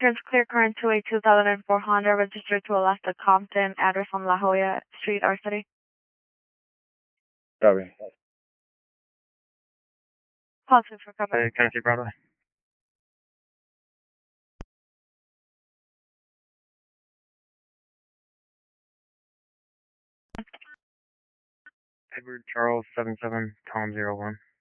Turns clear current 28 2004 Honda, registered to Alaska Compton, address on La Jolla Street, our city. Copy. Positive for cover. Tennessee Broadway. Edward Charles 77 Tom 01.